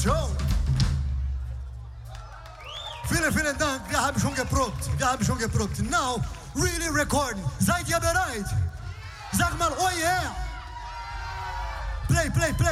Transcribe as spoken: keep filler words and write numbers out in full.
Show. Vielen, vielen Dank. Wir haben schon geprobt. Wir haben schon geprobt. Now, really recording. Seid ihr bereit? Sag mal, oh yeah. Play, play, play.